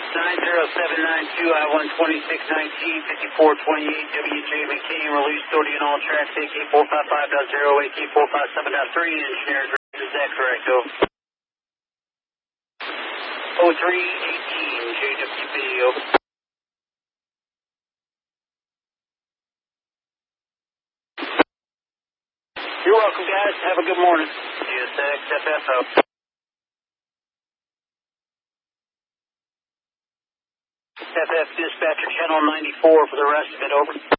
90792 I-12619 5428 WJ McCain, release authority on all tracks, AK455.0, AK457.3, engineers, is that correct, over? 0318 JWB, over. You're welcome, guys. Have a good morning. CSX FFO. FF dispatcher channel 94 for the rest of it, over.